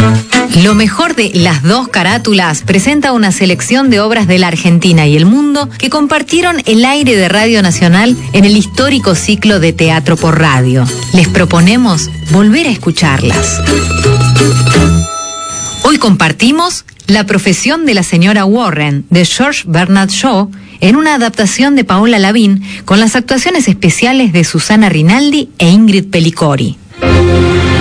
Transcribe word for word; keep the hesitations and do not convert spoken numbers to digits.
Lo mejor de Las Dos Carátulas presenta una selección de obras de la Argentina y el mundo que compartieron el aire de Radio Nacional en el histórico ciclo de Teatro por Radio. Les proponemos volver a escucharlas. Hoy compartimos La profesión de la señora Warren, de George Bernard Shaw, en una adaptación de Paola Lavín, con las actuaciones especiales de Susana Rinaldi e Ingrid Pellicori.